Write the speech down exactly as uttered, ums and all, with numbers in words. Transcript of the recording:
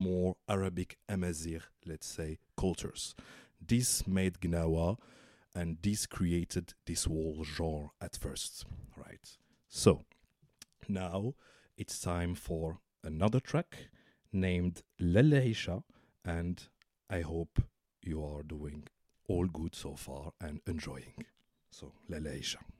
more Arabic Amazigh, let's say, cultures. This made Gnawa, and this created this whole genre at first, right? So now it's time for another track named Lele Isha, and I hope you are doing all good so far and enjoying. So Lele Isha.